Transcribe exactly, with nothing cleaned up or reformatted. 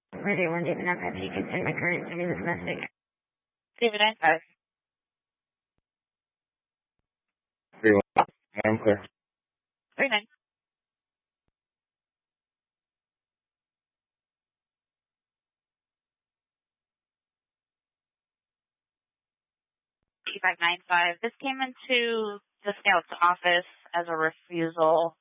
Ready one even up if you can send my current to this message. David nine five. Three one. I'm clear. Three nine. Eight five nine five. This came into the scout's office as a refusal